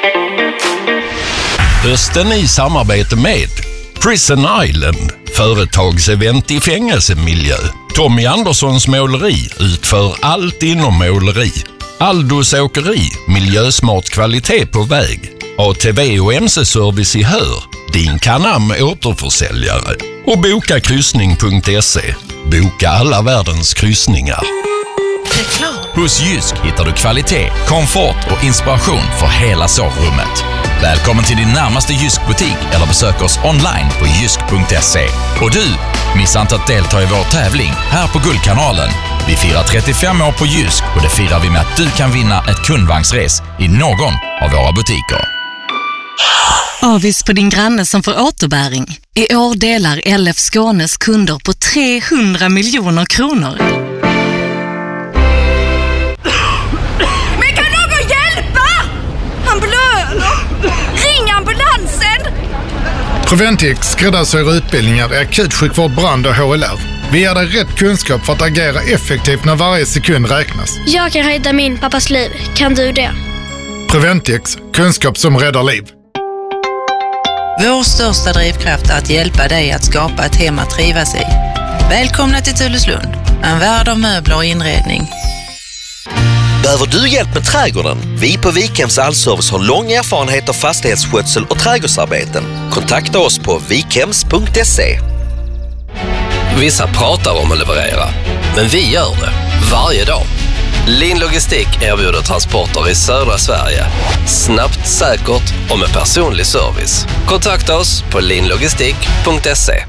Hösten i samarbete med Prison Island, företagsevent i fängelsemiljö. Tommy Anderssons måleri utför allt inom måleri. Aldos åkeri, miljösmart kvalitet på väg. ATV och MC-service i Hör, din Canam återförsäljare. Och bokakryssning.se, boka alla världens kryssningar. Hos Jysk hittar du kvalitet, komfort och inspiration för hela sovrummet. Välkommen till din närmaste Jysk-butik eller besök oss online på jysk.se. Och du, missa inte att delta i vår tävling här på Guldkanalen. Vi firar 35 år på Jysk och det firar vi med att du kan vinna ett kundvagnsres i någon av våra butiker. Avis på din granne som får återbäring. I år delar LF Skånes kunder på 300 miljoner kronor. Men kan någon hjälpa? Han blöder. Ring ambulansen! Preventix skräddarsyr utbildningar i akutsjukvård, brand och HLR. Vi ger dig rätt kunskap för att agera effektivt när varje sekund räknas. Jag kan rädda min pappas liv. Kan du det? Preventix, kunskap som räddar liv. Vår största drivkraft är att hjälpa dig att skapa ett hem att trivas i. Välkomna till Tuleslund, en värld av möbler och inredning. Behöver du hjälp med trädgården? Vi på Vikhems Allservice har lång erfarenhet av fastighetsskötsel och trädgårdsarbeten. Kontakta oss på vikhems.se. Vissa pratar om att leverera, men vi gör det varje dag. Lin Logistik erbjuder transporter i södra Sverige. Snabbt, säkert och med personlig service. Kontakta oss på linlogistik.se.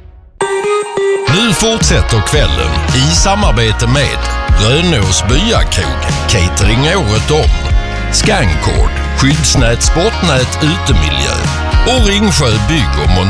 Nu fortsätter kvällen i samarbete med Rönås Byakrog, catering året om, Skankord, skyddsnät, sportnät, utemiljö och Ringsjö bygg och